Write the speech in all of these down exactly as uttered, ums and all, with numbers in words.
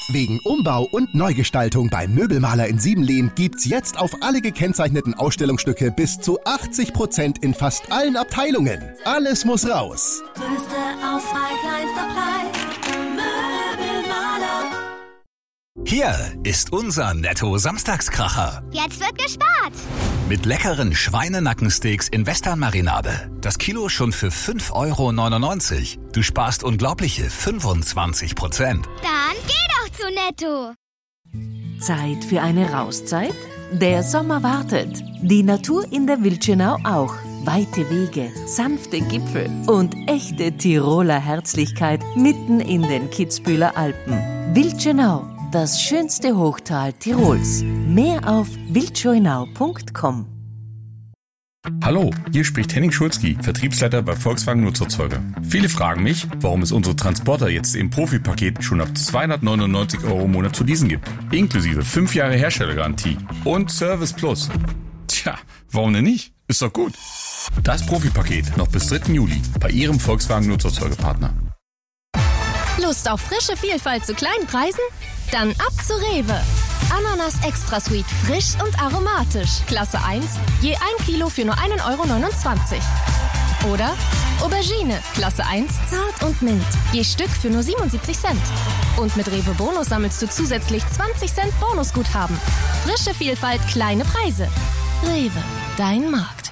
Wegen Umbau und Neugestaltung beim Möbelmaler in Siebenlehn gibt's jetzt auf alle gekennzeichneten Ausstellungsstücke bis zu achtzig Prozent in fast allen Abteilungen. Alles muss raus. Größte Auswahl, kleinster Preis. Möbelmaler. Hier ist unser Netto-Samstagskracher. Jetzt wird gespart. Mit leckeren Schweinenackensteaks in Western-Marinade. Das Kilo schon für fünf Euro neunundneunzig. Du sparst unglaubliche fünfundzwanzig Prozent. Dann geh doch zu Netto. Zeit für eine Rauszeit? Der Sommer wartet. Die Natur in der Wildschönau auch. Weite Wege, sanfte Gipfel und echte Tiroler Herzlichkeit mitten in den Kitzbüheler Alpen. Wildschönau, das schönste Hochtal Tirols. Mehr auf wildschönau punkt com. Hallo, hier spricht Henning Schulzki, Vertriebsleiter bei Volkswagen Nutzerzeuger. Viele fragen mich, warum es unsere Transporter jetzt im Profipaket schon ab zweihundertneunundneunzig Euro im Monat zu leasen gibt. Inklusive fünf Jahre Herstellergarantie und Service Plus. Tja, warum denn nicht? Ist doch gut. Das Profipaket noch bis dritten Juli bei Ihrem Volkswagen Nutzerzeugerpartner. Lust auf frische Vielfalt zu kleinen Preisen? Dann ab zu Rewe. Ananas Extra Sweet, frisch und aromatisch. Klasse eins, je ein Kilo für nur ein Euro neunundzwanzig. Oder Aubergine, Klasse eins, zart und mild. Je Stück für nur siebenundsiebzig Cent. Und mit Rewe Bonus sammelst du zusätzlich zwanzig Cent Bonusguthaben. Frische Vielfalt, kleine Preise. Rewe, dein Markt.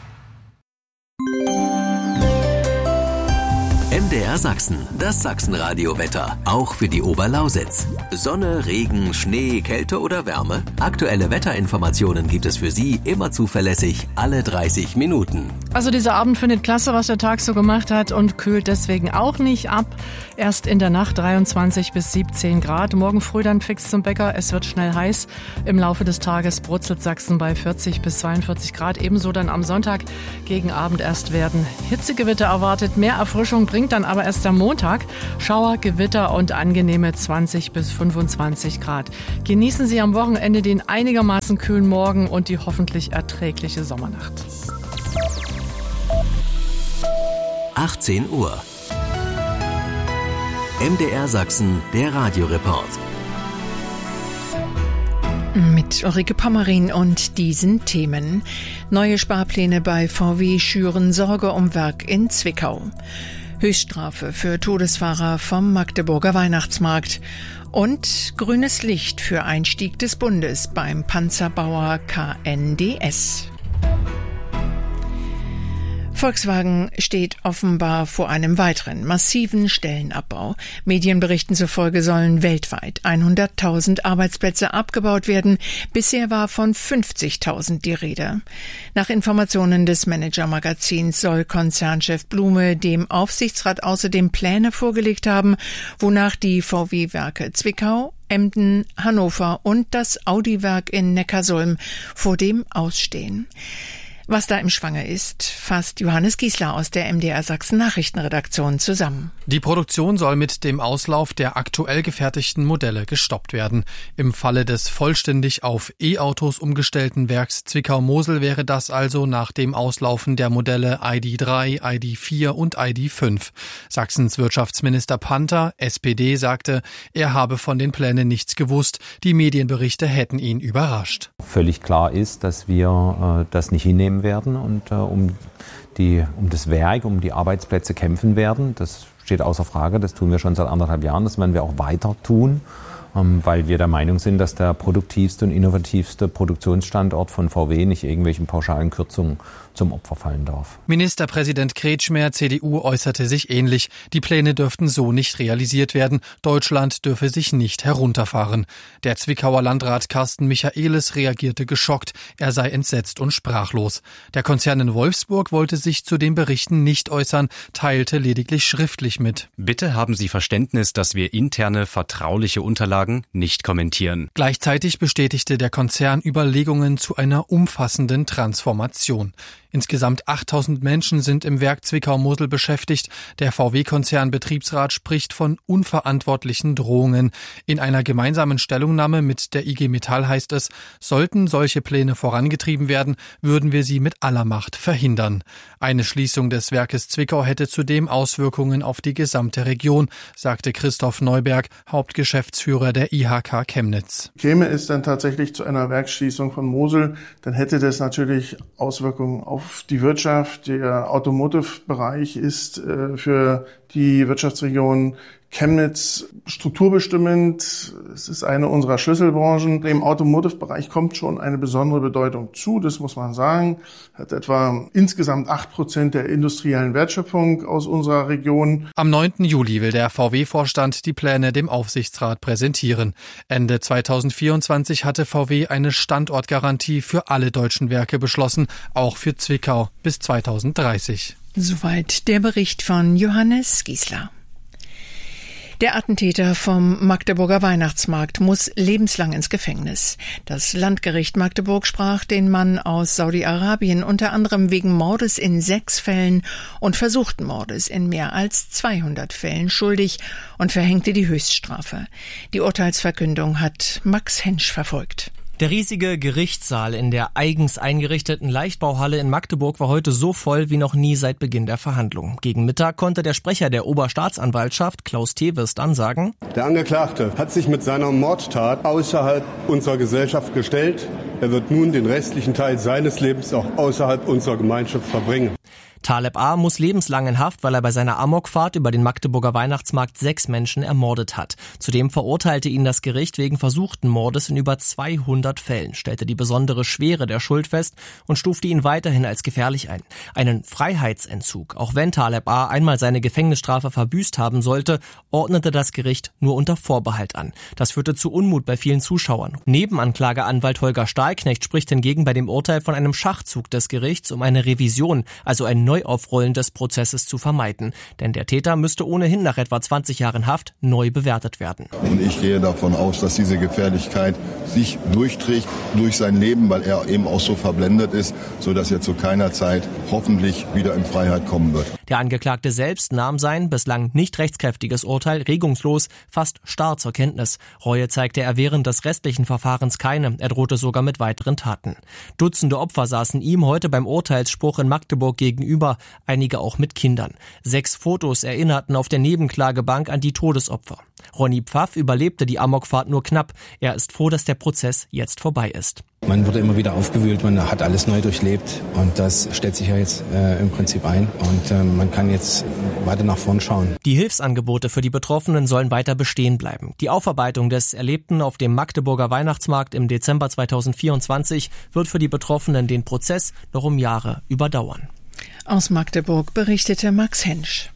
M D R Sachsen, das Sachsenradio-Wetter, auch für die Oberlausitz. Sonne, Regen, Schnee, Kälte oder Wärme? Aktuelle Wetterinformationen gibt es für Sie immer zuverlässig, alle dreißig Minuten. Also dieser Abend findet klasse, was der Tag so gemacht hat und kühlt deswegen auch nicht ab. Erst in der Nacht dreiundzwanzig bis siebzehn Grad. Morgen früh dann fix zum Bäcker. Es wird schnell heiß. Im Laufe des Tages brutzelt Sachsen bei vierzig bis zweiundvierzig Grad. Ebenso dann am Sonntag gegen Abend erst werden Hitzegewitter erwartet. Mehr Erfrischung bringt dann aber erst am Montag. Schauer, Gewitter und angenehme zwanzig bis fünfundzwanzig Grad. Genießen Sie am Wochenende den einigermaßen kühlen Morgen und die hoffentlich erträgliche Sommernacht. achtzehn Uhr. M D R Sachsen, der Radioreport. Mit Ulrike Pommerin und diesen Themen. Neue Sparpläne bei V W schüren Sorge um Werk in Zwickau. Höchststrafe für Todesfahrer vom Magdeburger Weihnachtsmarkt. Und grünes Licht für Einstieg des Bundes beim Panzerbauer K N D S. Volkswagen steht offenbar vor einem weiteren massiven Stellenabbau. Medienberichten zufolge sollen weltweit hunderttausend Arbeitsplätze abgebaut werden. Bisher war von fünfzigtausend die Rede. Nach Informationen des Manager-Magazins soll Konzernchef Blume dem Aufsichtsrat außerdem Pläne vorgelegt haben, wonach die V W-Werke Zwickau, Emden, Hannover und das Audi-Werk in Neckarsulm vor dem Ausstehen. Was da im Schwange ist, fasst Johannes Giesler aus der M D R Sachsen Nachrichtenredaktion zusammen. Die Produktion soll mit dem Auslauf der aktuell gefertigten Modelle gestoppt werden. Im Falle des vollständig auf E-Autos umgestellten Werks Zwickau-Mosel wäre das also nach dem Auslaufen der Modelle I D drei, I D vier und I D fünf. Sachsens Wirtschaftsminister Panther, S P D, sagte, er habe von den Plänen nichts gewusst. Die Medienberichte hätten ihn überrascht. Völlig klar ist, dass wir äh, das nicht hinnehmen werden und äh, um, die, um das Werk, um die Arbeitsplätze kämpfen werden. Das steht außer Frage, das tun wir schon seit anderthalb Jahren, das werden wir auch weiter tun, ähm, weil wir der Meinung sind, dass der produktivste und innovativste Produktionsstandort von V W nicht irgendwelchen pauschalen Kürzungen zum Opfer fallen darf. Ministerpräsident Kretschmer, C D U, äußerte sich ähnlich. Die Pläne dürften so nicht realisiert werden. Deutschland dürfe sich nicht herunterfahren. Der Zwickauer Landrat Carsten Michaelis reagierte geschockt. Er sei entsetzt und sprachlos. Der Konzern in Wolfsburg wollte sich zu den Berichten nicht äußern, teilte lediglich schriftlich mit. Bitte haben Sie Verständnis, dass wir interne, vertrauliche Unterlagen nicht kommentieren. Gleichzeitig bestätigte der Konzern Überlegungen zu einer umfassenden Transformation. Insgesamt achttausend Menschen sind im Werk Zwickau-Mosel beschäftigt. Der V W-Konzern-Betriebsrat spricht von unverantwortlichen Drohungen. In einer gemeinsamen Stellungnahme mit der I G Metall heißt es, sollten solche Pläne vorangetrieben werden, würden wir sie mit aller Macht verhindern. Eine Schließung des Werkes Zwickau hätte zudem Auswirkungen auf die gesamte Region, sagte Christoph Neuberg, Hauptgeschäftsführer der I H K Chemnitz. Käme es dann tatsächlich zu einer Werksschließung von Mosel, dann hätte das natürlich Auswirkungen auf die Wirtschaft. Der Automotive-Bereich ist äh, für die Wirtschaftsregion Chemnitz strukturbestimmend. Es ist eine unserer Schlüsselbranchen. Im Automotive-Bereich kommt schon eine besondere Bedeutung zu, das muss man sagen. Hat etwa insgesamt acht Prozent der industriellen Wertschöpfung aus unserer Region. Am neunten Juli will der V W-Vorstand die Pläne dem Aufsichtsrat präsentieren. Ende zweitausendvierundzwanzig hatte V W eine Standortgarantie für alle deutschen Werke beschlossen, auch für Zwickau bis zweitausenddreißig. Soweit der Bericht von Johannes Giesler. Der Attentäter vom Magdeburger Weihnachtsmarkt muss lebenslang ins Gefängnis. Das Landgericht Magdeburg sprach den Mann aus Saudi-Arabien unter anderem wegen Mordes in sechs Fällen und versuchten Mordes in mehr als zweihundert Fällen schuldig und verhängte die Höchststrafe. Die Urteilsverkündung hat Max Hensch verfolgt. Der riesige Gerichtssaal in der eigens eingerichteten Leichtbauhalle in Magdeburg war heute so voll wie noch nie seit Beginn der Verhandlungen. Gegen Mittag konnte der Sprecher der Oberstaatsanwaltschaft, Klaus Teves, dann sagen: Der Angeklagte hat sich mit seiner Mordtat außerhalb unserer Gesellschaft gestellt. Er wird nun den restlichen Teil seines Lebens auch außerhalb unserer Gemeinschaft verbringen. Taleb A. muss lebenslang in Haft, weil er bei seiner Amokfahrt über den Magdeburger Weihnachtsmarkt sechs Menschen ermordet hat. Zudem verurteilte ihn das Gericht wegen versuchten Mordes in über zweihundert Fällen, stellte die besondere Schwere der Schuld fest und stufte ihn weiterhin als gefährlich ein. Einen Freiheitsentzug, auch wenn Taleb A. einmal seine Gefängnisstrafe verbüßt haben sollte, ordnete das Gericht nur unter Vorbehalt an. Das führte zu Unmut bei vielen Zuschauern. Nebenanklageanwalt Holger Stahlknecht spricht hingegen bei dem Urteil von einem Schachzug des Gerichts, um eine Revision, also ein Neuaufrollen des Prozesses zu vermeiden. Denn der Täter müsste ohnehin nach etwa zwanzig Jahren Haft neu bewertet werden. Und ich gehe davon aus, dass diese Gefährlichkeit sich durchträgt durch sein Leben, weil er eben auch so verblendet ist, sodass er zu keiner Zeit hoffentlich wieder in Freiheit kommen wird. Der Angeklagte selbst nahm sein bislang nicht rechtskräftiges Urteil regungslos, fast starr zur Kenntnis. Reue zeigte er während des restlichen Verfahrens keine. Er drohte sogar mit weiteren Taten. Dutzende Opfer saßen ihm heute beim Urteilsspruch in Magdeburg gegenüber, einige auch mit Kindern. Sechs Fotos erinnerten auf der Nebenklagebank an die Todesopfer. Ronny Pfaff überlebte die Amokfahrt nur knapp. Er ist froh, dass der Prozess jetzt vorbei ist. Man wurde immer wieder aufgewühlt, man hat alles neu durchlebt und das stellt sich ja jetzt äh, im Prinzip ein und äh, man kann jetzt weiter nach vorn schauen. Die Hilfsangebote für die Betroffenen sollen weiter bestehen bleiben. Die Aufarbeitung des Erlebten auf dem Magdeburger Weihnachtsmarkt im Dezember zweitausendvierundzwanzig wird für die Betroffenen den Prozess noch um Jahre überdauern. Aus Magdeburg berichtete Max Hensch.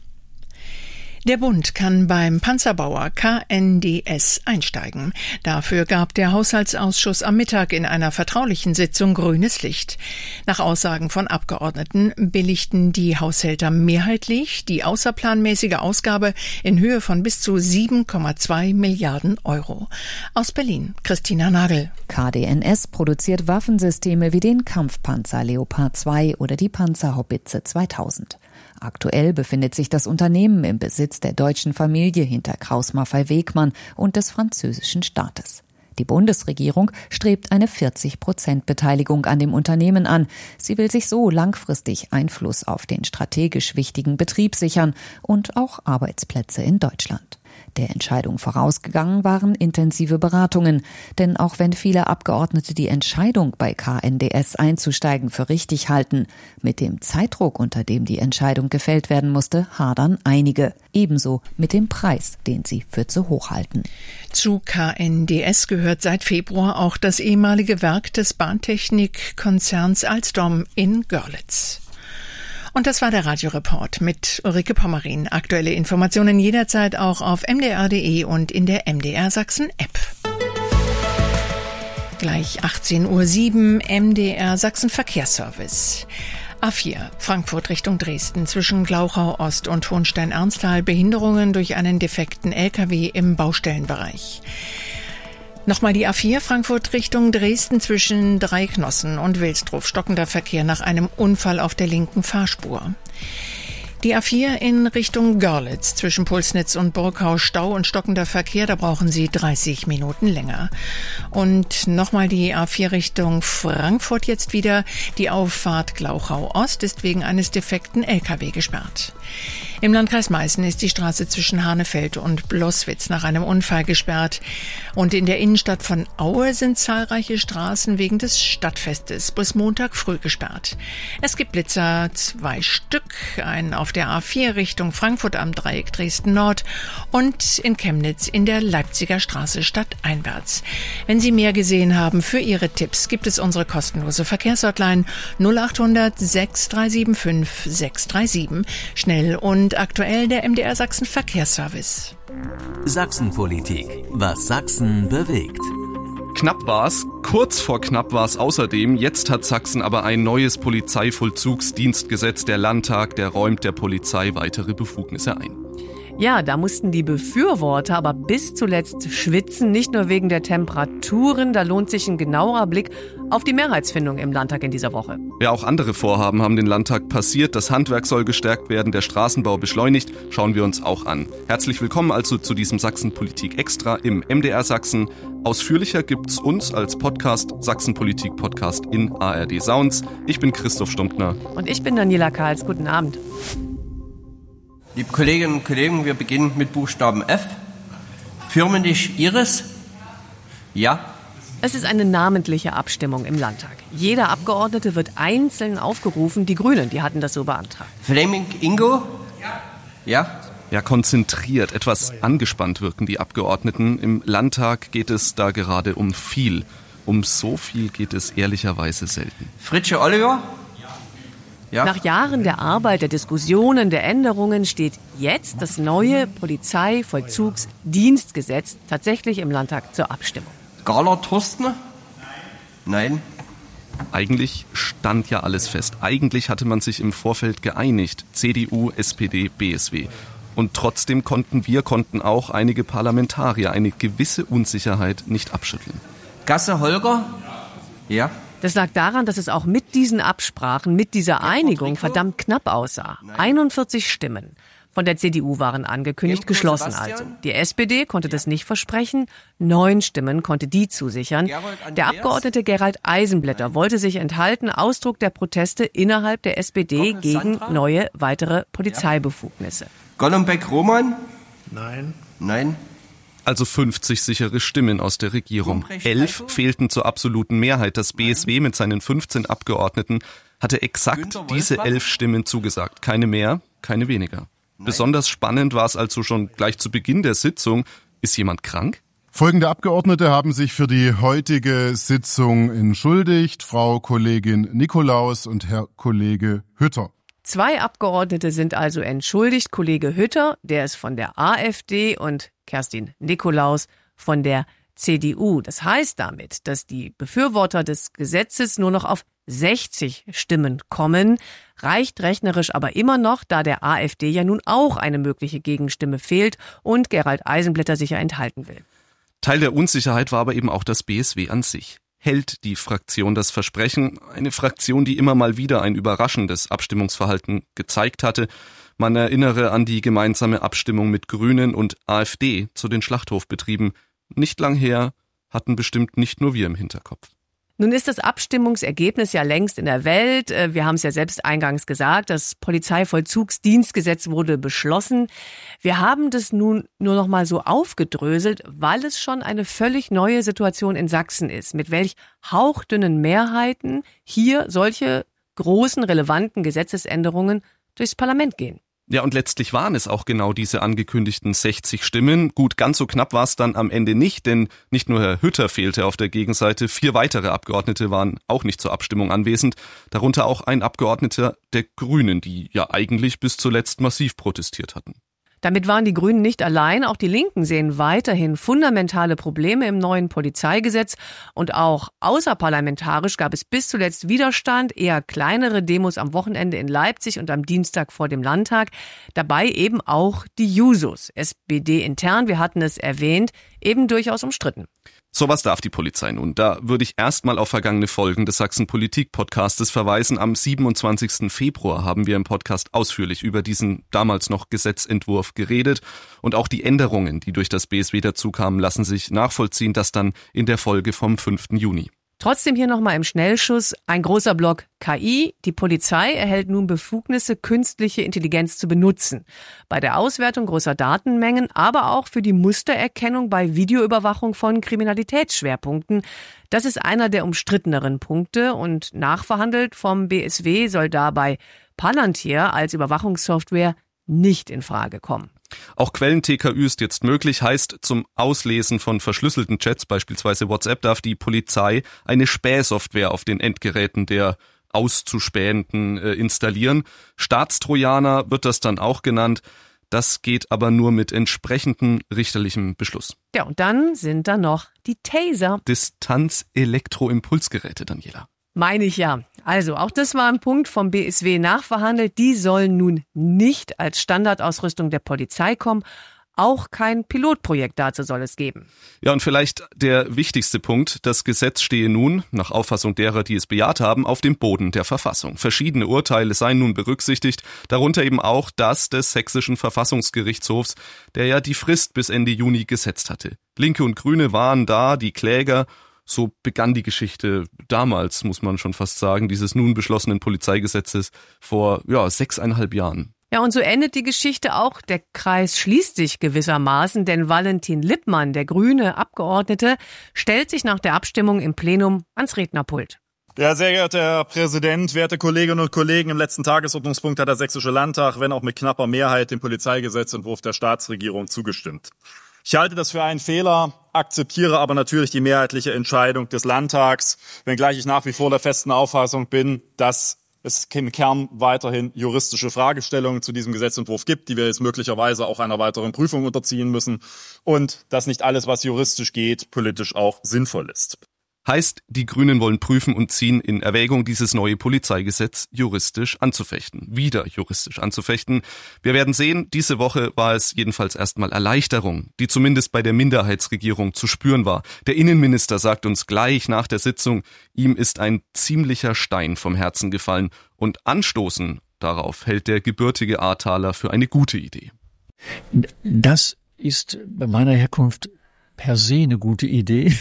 Der Bund kann beim Panzerbauer K N D S einsteigen. Dafür gab der Haushaltsausschuss am Mittag in einer vertraulichen Sitzung grünes Licht. Nach Aussagen von Abgeordneten billigten die Haushälter mehrheitlich die außerplanmäßige Ausgabe in Höhe von bis zu sieben Komma zwei Milliarden Euro. Aus Berlin, Christina Nagel. K D N S produziert Waffensysteme wie den Kampfpanzer Leopard zwei oder die Panzerhaubitze zweitausend. Aktuell befindet sich das Unternehmen im Besitz der deutschen Familie hinter Krauss-Maffei-Wegmann und des französischen Staates. Die Bundesregierung strebt eine vierzig Prozent Beteiligung an dem Unternehmen an. Sie will sich so langfristig Einfluss auf den strategisch wichtigen Betrieb sichern und auch Arbeitsplätze in Deutschland. Der Entscheidung vorausgegangen waren intensive Beratungen. Denn auch wenn viele Abgeordnete die Entscheidung, bei K N D S einzusteigen, für richtig halten, mit dem Zeitdruck, unter dem die Entscheidung gefällt werden musste, hadern einige. Ebenso mit dem Preis, den sie für zu hoch halten. Zu K N D S gehört seit Februar auch das ehemalige Werk des Bahntechnikkonzerns Alstom in Görlitz. Und das war der Radioreport mit Ulrike Pommerin. Aktuelle Informationen jederzeit auch auf m d r punkt d e und in der M D R Sachsen App. Gleich achtzehn Uhr sieben, M D R Sachsen Verkehrsservice. A vier, Frankfurt Richtung Dresden, zwischen Glauchau Ost und Hohenstein-Ernsthal, Behinderungen durch einen defekten L K W im Baustellenbereich. Nochmal die A vier Frankfurt Richtung Dresden zwischen Dreiknossen und Wilsdruf. Stockender Verkehr nach einem Unfall auf der linken Fahrspur. Die A vier in Richtung Görlitz zwischen Pulsnitz und Burgau, Stau und stockender Verkehr, da brauchen Sie dreißig Minuten länger. Und nochmal die A vier Richtung Frankfurt jetzt wieder. Die Auffahrt Glauchau Ost ist wegen eines defekten L K W gesperrt. Im Landkreis Meißen ist die Straße zwischen Hanefeld und Bloßwitz nach einem Unfall gesperrt. Und in der Innenstadt von Aue sind zahlreiche Straßen wegen des Stadtfestes bis Montag früh gesperrt. Es gibt Blitzer, zwei Stück, einen auf der A vier Richtung Frankfurt am Dreieck Dresden Nord und in Chemnitz in der Leipziger Straße stadteinwärts. Wenn Sie mehr gesehen haben, für Ihre Tipps gibt es unsere kostenlose Verkehrshotline null acht hundert sechs drei sieben fünf sechs drei sieben. Schnell und aktuell der M D R Sachsen Verkehrsservice. Sachsenpolitik. Was Sachsen bewegt. Knapp war's, kurz vor knapp war's außerdem. Jetzt hat Sachsen aber ein neues Polizeivollzugsdienstgesetz. Der Landtag, der räumt der Polizei weitere Befugnisse ein. Ja, da mussten die Befürworter aber bis zuletzt schwitzen, nicht nur wegen der Temperaturen. Da lohnt sich ein genauerer Blick auf die Mehrheitsfindung im Landtag in dieser Woche. Ja, auch andere Vorhaben haben den Landtag passiert. Das Handwerk soll gestärkt werden, der Straßenbau beschleunigt. Schauen wir uns auch an. Herzlich willkommen also zu diesem Sachsenpolitik Extra im M D R Sachsen. Ausführlicher gibt's uns als Podcast, Sachsenpolitik Podcast in A R D Sounds. Ich bin Christoph Stumptner. Und ich bin Daniela Karls. Guten Abend. Liebe Kolleginnen und Kollegen, wir beginnen mit Buchstaben F. Firmenich Iris? Ja. Es ist eine namentliche Abstimmung im Landtag. Jeder Abgeordnete wird einzeln aufgerufen. Die Grünen, die hatten das so beantragt. Fleming Ingo? Ja. Ja. Ja, konzentriert, etwas angespannt wirken die Abgeordneten. Im Landtag geht es da gerade um viel. Um so viel geht es ehrlicherweise selten. Fritsche Oliver? Ja. Nach Jahren der Arbeit, der Diskussionen, der Änderungen steht jetzt das neue Polizeivollzugsdienstgesetz tatsächlich im Landtag zur Abstimmung. Gahler Thorsten? Nein. Eigentlich stand ja alles fest. Eigentlich hatte man sich im Vorfeld geeinigt. C D U, S P D, B S W. Und trotzdem konnten wir, konnten auch einige Parlamentarier eine gewisse Unsicherheit nicht abschütteln. Gasse Holger? Ja. Das lag daran, dass es auch mit diesen Absprachen, mit dieser Einigung verdammt knapp aussah. einundvierzig Stimmen von der C D U waren angekündigt, geschlossen also. Die S P D konnte das nicht versprechen, neun Stimmen konnte die zusichern. Der Abgeordnete Gerald Eisenblätter wollte sich enthalten, Ausdruck der Proteste innerhalb der S P D gegen neue, weitere Polizeibefugnisse. Golombek-Roman? Nein. Nein. Also fünfzig sichere Stimmen aus der Regierung. Elf fehlten zur absoluten Mehrheit. Das B S W mit seinen fünfzehn Abgeordneten hatte exakt diese elf Stimmen zugesagt. Keine mehr, keine weniger. Besonders spannend war es also schon gleich zu Beginn der Sitzung. Ist jemand krank? Folgende Abgeordnete haben sich für die heutige Sitzung entschuldigt. Frau Kollegin Nikolaus und Herr Kollege Hütter. Zwei Abgeordnete sind also entschuldigt. Kollege Hütter, der ist von der AfD, und Kerstin Nikolaus von der C D U. Das heißt damit, dass die Befürworter des Gesetzes nur noch auf sechzig Stimmen kommen. Reicht rechnerisch aber immer noch, da der AfD ja nun auch eine mögliche Gegenstimme fehlt und Gerald Eisenblätter sich ja enthalten will. Teil der Unsicherheit war aber eben auch das B S W an sich. Hält die Fraktion das Versprechen? Eine Fraktion, die immer mal wieder ein überraschendes Abstimmungsverhalten gezeigt hatte. Man erinnere an die gemeinsame Abstimmung mit Grünen und AfD zu den Schlachthofbetrieben. Nicht lang her, hatten bestimmt nicht nur wir im Hinterkopf. Nun ist das Abstimmungsergebnis ja längst in der Welt. Wir haben es ja selbst eingangs gesagt, das Polizeivollzugsdienstgesetz wurde beschlossen. Wir haben das nun nur noch mal so aufgedröselt, weil es schon eine völlig neue Situation in Sachsen ist, mit welch hauchdünnen Mehrheiten hier solche großen, relevanten Gesetzesänderungen durchs Parlament gehen. Ja, und letztlich waren es auch genau diese angekündigten sechzig Stimmen. Gut, ganz so knapp war es dann am Ende nicht, denn nicht nur Herr Hütter fehlte auf der Gegenseite, vier weitere Abgeordnete waren auch nicht zur Abstimmung anwesend, darunter auch ein Abgeordneter der Grünen, die ja eigentlich bis zuletzt massiv protestiert hatten. Damit waren die Grünen nicht allein. Auch die Linken sehen weiterhin fundamentale Probleme im neuen Polizeigesetz. Und auch außerparlamentarisch gab es bis zuletzt Widerstand, eher kleinere Demos am Wochenende in Leipzig und am Dienstag vor dem Landtag. Dabei eben auch die Jusos, S P D intern, wir hatten es erwähnt, eben durchaus umstritten. Sowas darf die Polizei nun. Da würde ich erstmal auf vergangene Folgen des Sachsen-Politik-Podcastes verweisen. Am siebenundzwanzigsten Februar haben wir im Podcast ausführlich über diesen damals noch Gesetzentwurf geredet. Und auch die Änderungen, die durch das B S W dazu kamen, lassen sich nachvollziehen. Das dann in der Folge vom fünften Juni. Trotzdem hier nochmal im Schnellschuss ein großer Block K I. Die Polizei erhält nun Befugnisse, künstliche Intelligenz zu benutzen. Bei der Auswertung großer Datenmengen, aber auch für die Mustererkennung bei Videoüberwachung von Kriminalitätsschwerpunkten. Das ist einer der umstritteneren Punkte und nachverhandelt vom B S W soll dabei Palantir als Überwachungssoftware nicht in Frage kommen. Auch Quellen-T K Ü ist jetzt möglich, heißt, zum Auslesen von verschlüsselten Chats, beispielsweise WhatsApp, darf die Polizei eine Spähsoftware auf den Endgeräten der Auszuspähenden äh, installieren. Staatstrojaner wird das dann auch genannt. Das geht aber nur mit entsprechendem richterlichem Beschluss. Ja, und dann sind da noch die Taser. Distanz-Elektroimpulsgeräte, Daniela. Meine ich ja. Also, auch das war ein Punkt vom B S W nachverhandelt. Die sollen nun nicht als Standardausrüstung der Polizei kommen. Auch kein Pilotprojekt dazu soll es geben. Ja, und vielleicht der wichtigste Punkt. Das Gesetz stehe nun, nach Auffassung derer, die es bejaht haben, auf dem Boden der Verfassung. Verschiedene Urteile seien nun berücksichtigt, darunter eben auch das des Sächsischen Verfassungsgerichtshofs, der ja die Frist bis Ende Juni gesetzt hatte. Linke und Grüne waren da, die Kläger. So begann die Geschichte damals, muss man schon fast sagen, dieses nun beschlossenen Polizeigesetzes vor ja, sechseinhalb Jahren. Ja, und so endet die Geschichte auch. Der Kreis schließt sich gewissermaßen, denn Valentin Lippmann, der grüne Abgeordnete, stellt sich nach der Abstimmung im Plenum ans Rednerpult. Ja, sehr geehrter Herr Präsident, werte Kolleginnen und Kollegen, im letzten Tagesordnungspunkt hat der Sächsische Landtag, wenn auch mit knapper Mehrheit, dem Polizeigesetzentwurf der Staatsregierung zugestimmt. Ich halte das für einen Fehler, akzeptiere aber natürlich die mehrheitliche Entscheidung des Landtags, wenngleich ich nach wie vor der festen Auffassung bin, dass es im Kern weiterhin juristische Fragestellungen zu diesem Gesetzentwurf gibt, die wir jetzt möglicherweise auch einer weiteren Prüfung unterziehen müssen und dass nicht alles, was juristisch geht, politisch auch sinnvoll ist. Heißt, die Grünen wollen prüfen und ziehen in Erwägung, dieses neue Polizeigesetz juristisch anzufechten. Wieder juristisch anzufechten. Wir werden sehen, diese Woche war es jedenfalls erstmal Erleichterung, die zumindest bei der Minderheitsregierung zu spüren war. Der Innenminister sagt uns gleich nach der Sitzung, ihm ist ein ziemlicher Stein vom Herzen gefallen. Und anstoßen darauf hält der gebürtige Ahrtaler für eine gute Idee. Das ist bei meiner Herkunft per se eine gute Idee.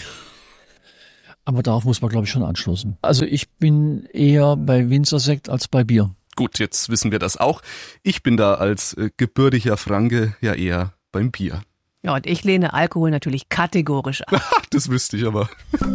Aber darauf muss man, glaube ich, schon anstoßen. Also ich bin eher bei Winzersekt als bei Bier. Gut, jetzt wissen wir das auch. Ich bin da als äh, gebürtiger Franke ja eher beim Bier. Ja, und ich lehne Alkohol natürlich kategorisch ab. Das wüsste ich aber.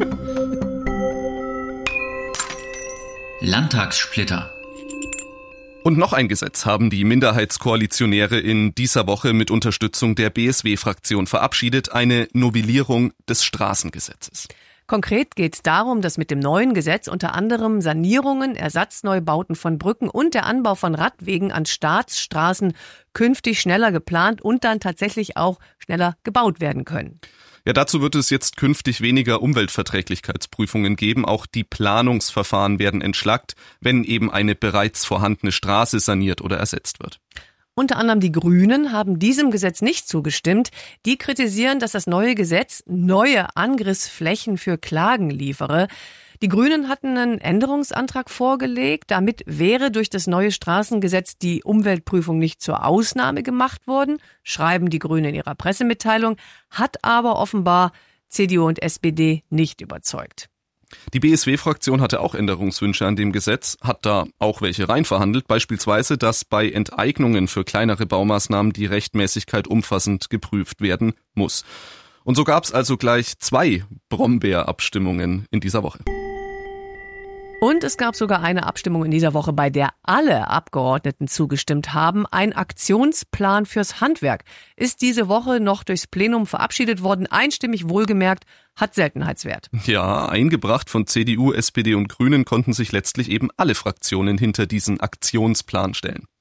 Landtagssplitter. Und noch ein Gesetz haben die Minderheitskoalitionäre in dieser Woche mit Unterstützung der B S W-Fraktion verabschiedet, eine Novellierung des Straßengesetzes. Konkret geht es darum, dass mit dem neuen Gesetz unter anderem Sanierungen, Ersatzneubauten von Brücken und der Anbau von Radwegen an Staatsstraßen künftig schneller geplant und dann tatsächlich auch schneller gebaut werden können. Ja, dazu wird es jetzt künftig weniger Umweltverträglichkeitsprüfungen geben. Auch die Planungsverfahren werden entschlackt, wenn eben eine bereits vorhandene Straße saniert oder ersetzt wird. Unter anderem die Grünen haben diesem Gesetz nicht zugestimmt. Die kritisieren, dass das neue Gesetz neue Angriffsflächen für Klagen liefere. Die Grünen hatten einen Änderungsantrag vorgelegt. Damit wäre durch das neue Straßengesetz die Umweltprüfung nicht zur Ausnahme gemacht worden, schreiben die Grünen in ihrer Pressemitteilung, hat aber offenbar C D U und S P D nicht überzeugt. Die B S W-Fraktion hatte auch Änderungswünsche an dem Gesetz, hat da auch welche reinverhandelt, beispielsweise, dass bei Enteignungen für kleinere Baumaßnahmen die Rechtmäßigkeit umfassend geprüft werden muss. Und so gab es also gleich zwei Brombeerabstimmungen in dieser Woche. Und es gab sogar eine Abstimmung in dieser Woche, bei der alle Abgeordneten zugestimmt haben. Ein Aktionsplan fürs Handwerk ist diese Woche noch durchs Plenum verabschiedet worden. Einstimmig wohlgemerkt, hat Seltenheitswert. Ja, eingebracht von C D U, S P D und Grünen konnten sich letztlich eben alle Fraktionen hinter diesen Aktionsplan stellen.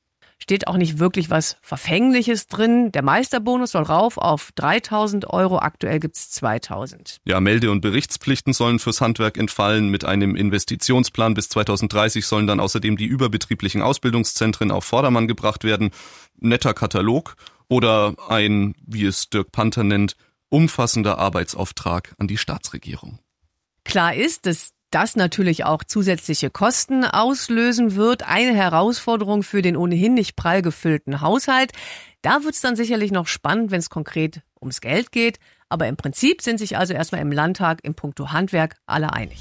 Steht auch nicht wirklich was Verfängliches drin. Der Meisterbonus soll rauf auf dreitausend Euro. Aktuell gibt's zweitausend. Ja, Melde- und Berichtspflichten sollen fürs Handwerk entfallen. Mit einem Investitionsplan bis zweitausenddreißig sollen dann außerdem die überbetrieblichen Ausbildungszentren auf Vordermann gebracht werden. Netter Katalog oder ein, wie es Dirk Panther nennt, umfassender Arbeitsauftrag an die Staatsregierung. Klar ist, dass das natürlich auch zusätzliche Kosten auslösen wird. Eine Herausforderung für den ohnehin nicht prall gefüllten Haushalt. Da wird es dann sicherlich noch spannend, wenn es konkret ums Geld geht. Aber im Prinzip sind sich also erstmal im Landtag in puncto Handwerk alle einig.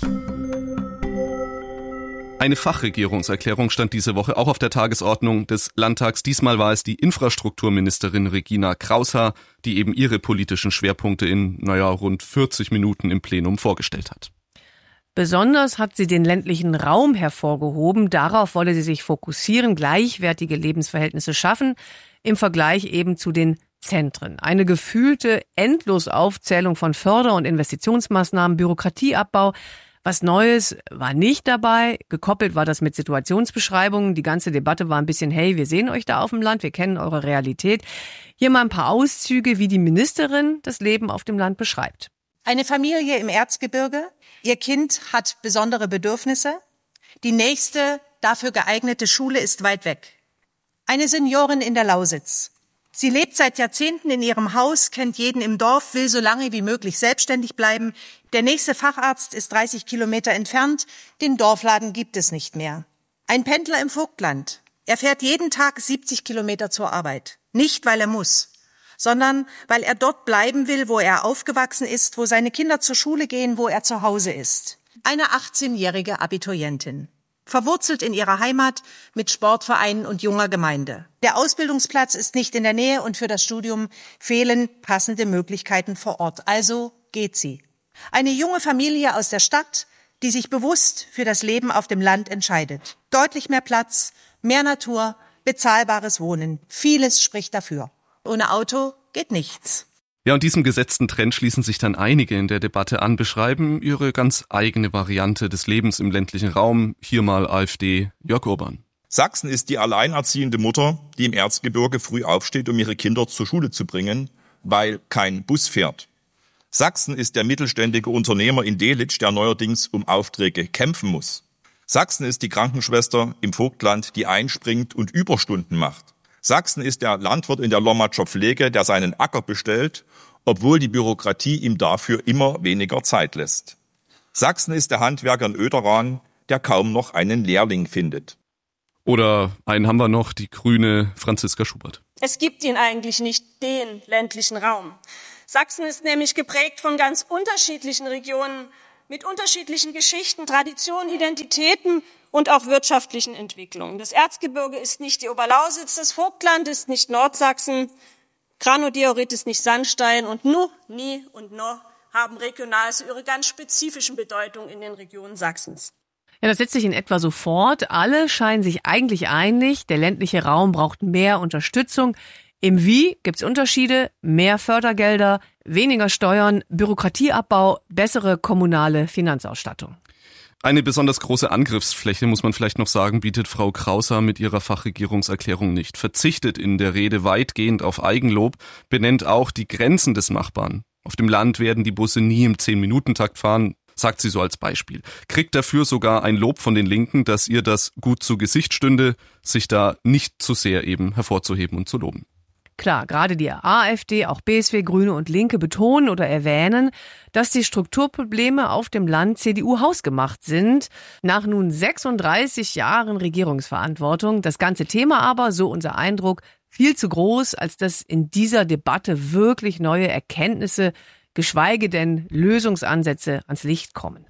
Eine Fachregierungserklärung stand diese Woche auch auf der Tagesordnung des Landtags. Diesmal war es die Infrastrukturministerin Regina Kraushaar, die eben ihre politischen Schwerpunkte in, naja, rund vierzig Minuten im Plenum vorgestellt hat. Besonders hat sie den ländlichen Raum hervorgehoben. Darauf wolle sie sich fokussieren, gleichwertige Lebensverhältnisse schaffen, im Vergleich eben zu den Zentren. Eine gefühlte Endlosaufzählung von Förder- und Investitionsmaßnahmen, Bürokratieabbau. Was Neues war nicht dabei. Gekoppelt war das mit Situationsbeschreibungen. Die ganze Debatte war ein bisschen, hey, wir sehen euch da auf dem Land, wir kennen eure Realität. Hier mal ein paar Auszüge, wie die Ministerin das Leben auf dem Land beschreibt. Eine Familie im Erzgebirge. Ihr Kind hat besondere Bedürfnisse. Die nächste dafür geeignete Schule ist weit weg. Eine Seniorin in der Lausitz. Sie lebt seit Jahrzehnten in ihrem Haus, kennt jeden im Dorf, will so lange wie möglich selbstständig bleiben. Der nächste Facharzt ist dreißig Kilometer entfernt. Den Dorfladen gibt es nicht mehr. Ein Pendler im Vogtland. Er fährt jeden Tag siebzig Kilometer zur Arbeit. Nicht, weil er muss, sondern weil er dort bleiben will, wo er aufgewachsen ist, wo seine Kinder zur Schule gehen, wo er zu Hause ist. Eine achtzehnjährige Abiturientin. Verwurzelt in ihrer Heimat mit Sportvereinen und junger Gemeinde. Der Ausbildungsplatz ist nicht in der Nähe und für das Studium fehlen passende Möglichkeiten vor Ort. Also geht sie. Eine junge Familie aus der Stadt, die sich bewusst für das Leben auf dem Land entscheidet. Deutlich mehr Platz, mehr Natur, bezahlbares Wohnen. Vieles spricht dafür. Ohne Auto geht nichts. Ja, und diesem gesetzten Trend schließen sich dann einige in der Debatte an, beschreiben ihre ganz eigene Variante des Lebens im ländlichen Raum. Hier mal AfD, Jörg Urban. Sachsen ist die alleinerziehende Mutter, die im Erzgebirge früh aufsteht, um ihre Kinder zur Schule zu bringen, weil kein Bus fährt. Sachsen ist der mittelständige Unternehmer in Delitzsch, der neuerdings um Aufträge kämpfen muss. Sachsen ist die Krankenschwester im Vogtland, die einspringt und Überstunden macht. Sachsen ist der Landwirt in der Lommatscher Pflege, der seinen Acker bestellt, obwohl die Bürokratie ihm dafür immer weniger Zeit lässt. Sachsen ist der Handwerker in Oederan, der kaum noch einen Lehrling findet. Oder einen haben wir noch, die grüne Franziska Schubert. Es gibt ihn eigentlich nicht, den ländlichen Raum. Sachsen ist nämlich geprägt von ganz unterschiedlichen Regionen mit unterschiedlichen Geschichten, Traditionen, Identitäten und auch wirtschaftlichen Entwicklungen. Das Erzgebirge ist nicht die Oberlausitz, das Vogtland ist nicht Nordsachsen, Granodiorit ist nicht Sandstein und nu, nie und no haben regional so ihre ganz spezifischen Bedeutungen in den Regionen Sachsens. Ja, das setzt sich in etwa so fort. Alle scheinen sich eigentlich einig, der ländliche Raum braucht mehr Unterstützung. Im Wie gibt's Unterschiede, mehr Fördergelder, weniger Steuern, Bürokratieabbau, bessere kommunale Finanzausstattung. Eine besonders große Angriffsfläche, muss man vielleicht noch sagen, bietet Frau Kraushaar mit ihrer Fachregierungserklärung nicht. Verzichtet in der Rede weitgehend auf Eigenlob, benennt auch die Grenzen des Machbaren. Auf dem Land werden die Busse nie im zehn-Minuten-Takt fahren, sagt sie so als Beispiel. Kriegt dafür sogar ein Lob von den Linken, dass ihr das gut zu Gesicht stünde, sich da nicht zu sehr eben hervorzuheben und zu loben. Klar, gerade die AfD, auch B S W, Grüne und Linke betonen oder erwähnen, dass die Strukturprobleme auf dem Land C D U hausgemacht sind. Nach nun sechsunddreißig Jahren Regierungsverantwortung. Das ganze Thema aber, so unser Eindruck, viel zu groß, als dass in dieser Debatte wirklich neue Erkenntnisse, geschweige denn Lösungsansätze ans Licht kommen.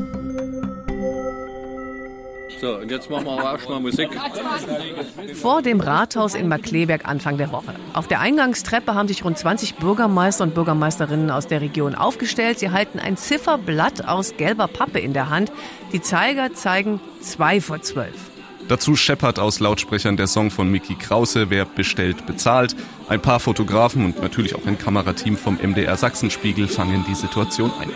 So, und jetzt machen wir aber erstmal Musik. Vor dem Rathaus in Markkleeberg Anfang der Woche. Auf der Eingangstreppe haben sich rund zwanzig Bürgermeister und Bürgermeisterinnen aus der Region aufgestellt. Sie halten ein Zifferblatt aus gelber Pappe in der Hand. Die Zeiger zeigen zwei vor zwölf. Dazu scheppert aus Lautsprechern der Song von Micky Krause, wer bestellt, bezahlt. Ein paar Fotografen und natürlich auch ein Kamerateam vom M D R Sachsenspiegel fangen die Situation ein.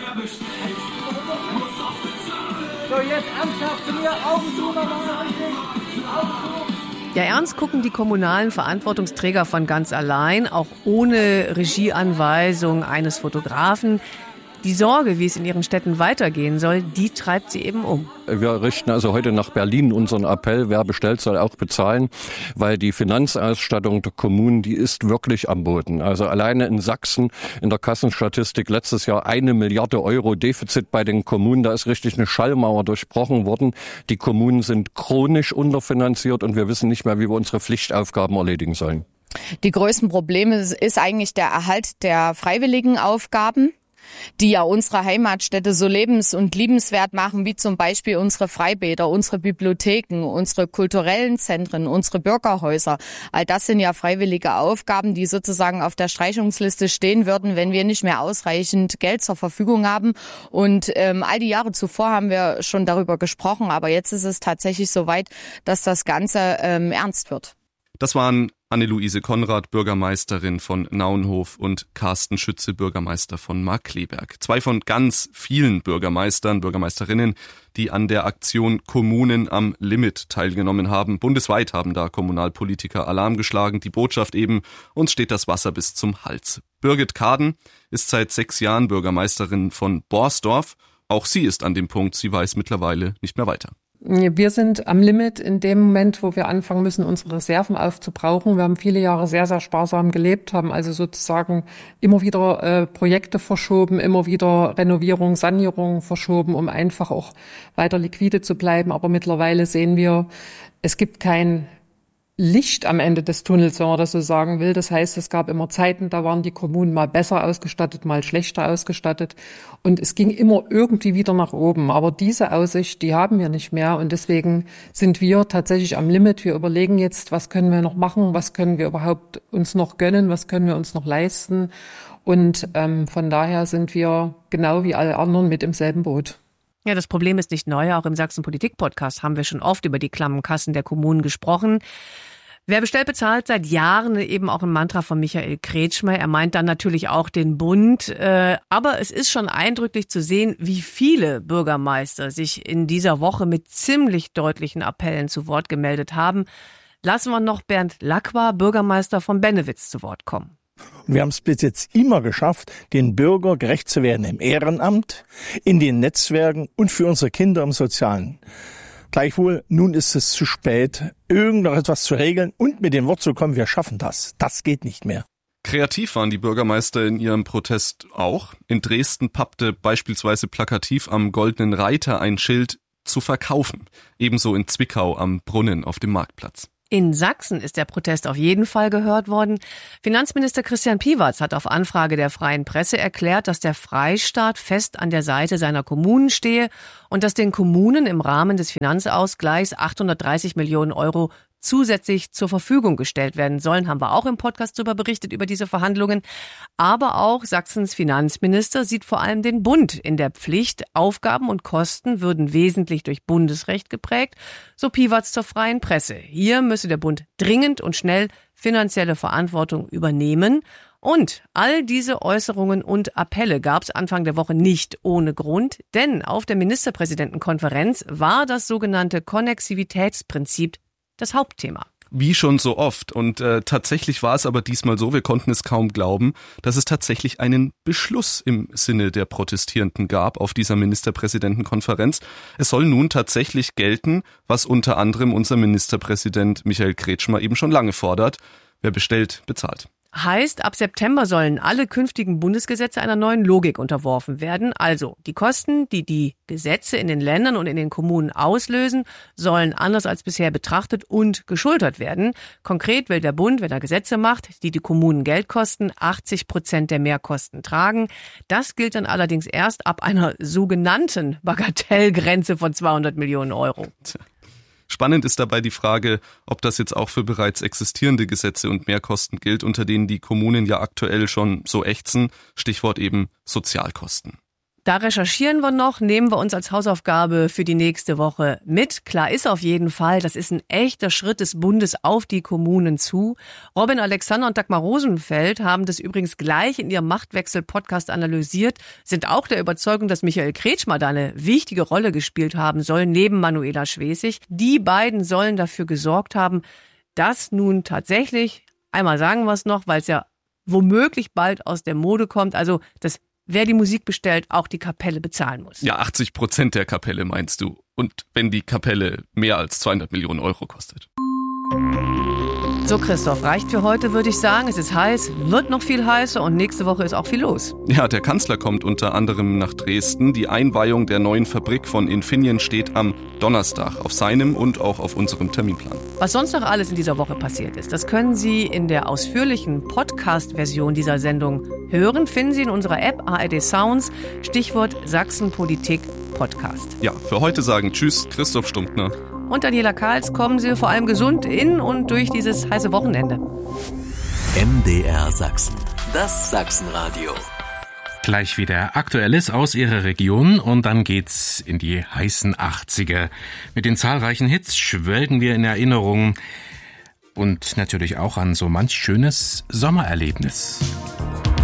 So, jetzt ernsthaft zu mir, Augen zu, nochmal richtig, Augen zu. Ja, ernst gucken die kommunalen Verantwortungsträger von ganz allein, auch ohne Regieanweisung eines Fotografen. Die Sorge, wie es in ihren Städten weitergehen soll, die treibt sie eben um. Wir richten also heute nach Berlin unseren Appell, wer bestellt, soll auch bezahlen, weil die Finanzausstattung der Kommunen, die ist wirklich am Boden. Also alleine in Sachsen in der Kassenstatistik letztes Jahr eine Milliarde Euro Defizit bei den Kommunen. Da ist richtig eine Schallmauer durchbrochen worden. Die Kommunen sind chronisch unterfinanziert und wir wissen nicht mehr, wie wir unsere Pflichtaufgaben erledigen sollen. Die größten Probleme ist eigentlich der Erhalt der freiwilligen Aufgaben, die ja unsere Heimatstädte so lebens- und liebenswert machen, wie zum Beispiel unsere Freibäder, unsere Bibliotheken, unsere kulturellen Zentren, unsere Bürgerhäuser. All das sind ja freiwillige Aufgaben, die sozusagen auf der Streichungsliste stehen würden, wenn wir nicht mehr ausreichend Geld zur Verfügung haben. Und ähm, all die Jahre zuvor haben wir schon darüber gesprochen, aber jetzt ist es tatsächlich so weit, dass das Ganze ähm, ernst wird. Das waren Anne-Luise Konrad, Bürgermeisterin von Naunhof, und Carsten Schütze, Bürgermeister von Markkleeberg. Zwei von ganz vielen Bürgermeistern, Bürgermeisterinnen, die an der Aktion Kommunen am Limit teilgenommen haben. Bundesweit haben da Kommunalpolitiker Alarm geschlagen. Die Botschaft eben: uns steht das Wasser bis zum Hals. Birgit Kaden ist seit sechs Jahren Bürgermeisterin von Borsdorf. Auch sie ist an dem Punkt, sie weiß mittlerweile nicht mehr weiter. Wir sind am Limit in dem Moment, wo wir anfangen müssen, unsere Reserven aufzubrauchen. Wir haben viele Jahre sehr, sehr sparsam gelebt, haben also sozusagen immer wieder äh, Projekte verschoben, immer wieder Renovierung, Sanierung verschoben, um einfach auch weiter liquide zu bleiben. Aber mittlerweile sehen wir, es gibt kein Licht am Ende des Tunnels, wenn man das so sagen will. Das heißt, es gab immer Zeiten, da waren die Kommunen mal besser ausgestattet, mal schlechter ausgestattet. Und es ging immer irgendwie wieder nach oben. Aber diese Aussicht, die haben wir nicht mehr. Und deswegen sind wir tatsächlich am Limit. Wir überlegen jetzt, was können wir noch machen? Was können wir überhaupt uns noch gönnen? Was können wir uns noch leisten? Und ähm, von daher sind wir genau wie alle anderen mit im selben Boot. Ja, das Problem ist nicht neu. Auch im Sachsen-Politik-Podcast haben wir schon oft über die klammen Kassen der Kommunen gesprochen. Wer bestellt, bezahlt, seit Jahren eben auch ein Mantra von Michael Kretschmer. Er meint dann natürlich auch den Bund. Aber es ist schon eindrücklich zu sehen, wie viele Bürgermeister sich in dieser Woche mit ziemlich deutlichen Appellen zu Wort gemeldet haben. Lassen wir noch Bernd Lacqua, Bürgermeister von Bennewitz, zu Wort kommen. Und wir haben es bis jetzt immer geschafft, den Bürger gerecht zu werden im Ehrenamt, in den Netzwerken und für unsere Kinder im Sozialen. Gleichwohl, nun ist es zu spät, irgendetwas zu regeln und mit dem Wort zu kommen, wir schaffen das. Das geht nicht mehr. Kreativ waren die Bürgermeister in ihrem Protest auch. In Dresden pappte beispielsweise plakativ am Goldenen Reiter ein Schild „zu verkaufen". Ebenso in Zwickau am Brunnen auf dem Marktplatz. In Sachsen ist der Protest auf jeden Fall gehört worden. Finanzminister Christian Piewatz hat auf Anfrage der Freien Presse erklärt, dass der Freistaat fest an der Seite seiner Kommunen stehe und dass den Kommunen im Rahmen des Finanzausgleichs achthundertdreißig Millionen Euro zusätzlich zur Verfügung gestellt werden sollen. Haben wir auch im Podcast darüber berichtet, über diese Verhandlungen. Aber auch Sachsens Finanzminister sieht vor allem den Bund in der Pflicht. Aufgaben und Kosten würden wesentlich durch Bundesrecht geprägt, so Piewatz zur Freien Presse. Hier müsse der Bund dringend und schnell finanzielle Verantwortung übernehmen. Und all diese Äußerungen und Appelle gab es Anfang der Woche nicht ohne Grund, denn auf der Ministerpräsidentenkonferenz war das sogenannte Konnexivitätsprinzip das Hauptthema. Wie schon so oft. Und äh, tatsächlich war es aber diesmal so, wir konnten es kaum glauben, dass es tatsächlich einen Beschluss im Sinne der Protestierenden gab auf dieser Ministerpräsidentenkonferenz. Es soll nun tatsächlich gelten, was unter anderem unser Ministerpräsident Michael Kretschmer eben schon lange fordert: wer bestellt, bezahlt. Heißt, ab September sollen alle künftigen Bundesgesetze einer neuen Logik unterworfen werden. Also die Kosten, die die Gesetze in den Ländern und in den Kommunen auslösen, sollen anders als bisher betrachtet und geschultert werden. Konkret will der Bund, wenn er Gesetze macht, die die Kommunen Geld kosten, achtzig Prozent der Mehrkosten tragen. Das gilt dann allerdings erst ab einer sogenannten Bagatellgrenze von zweihundert Millionen Euro. Spannend ist dabei die Frage, ob das jetzt auch für bereits existierende Gesetze und Mehrkosten gilt, unter denen die Kommunen ja aktuell schon so ächzen. Stichwort eben Sozialkosten. Da recherchieren wir noch, nehmen wir uns als Hausaufgabe für die nächste Woche mit. Klar ist auf jeden Fall, das ist ein echter Schritt des Bundes auf die Kommunen zu. Robin Alexander und Dagmar Rosenfeld haben das übrigens gleich in ihrem Machtwechsel-Podcast analysiert, sind auch der Überzeugung, dass Michael Kretschmer da eine wichtige Rolle gespielt haben soll, neben Manuela Schwesig. Die beiden sollen dafür gesorgt haben, das nun tatsächlich, einmal sagen wir es noch, weil es ja womöglich bald aus der Mode kommt, also dass wer die Musik bestellt, auch die Kapelle bezahlen muss. Ja, achtzig Prozent der Kapelle meinst du. Und wenn die Kapelle mehr als zweihundert Millionen Euro kostet. So, Christoph, reicht für heute, würde ich sagen. Es ist heiß, wird noch viel heißer und nächste Woche ist auch viel los. Ja, der Kanzler kommt unter anderem nach Dresden. Die Einweihung der neuen Fabrik von Infineon steht am Donnerstag auf seinem und auch auf unserem Terminplan. Was sonst noch alles in dieser Woche passiert ist, das können Sie in der ausführlichen Podcast-Version dieser Sendung hören. Finden Sie in unserer App A R D Sounds, Stichwort Sachsenpolitik Podcast. Ja, für heute sagen Tschüss, Christoph Stumptner. Und Daniela Karls, kommen Sie vor allem gesund in und durch dieses heiße Wochenende. M D R Sachsen, das Sachsenradio. Gleich wieder Aktuelles aus Ihrer Region und dann geht's in die heißen achtziger. Mit den zahlreichen Hits schwelgen wir in Erinnerung und natürlich auch an so manch schönes Sommererlebnis.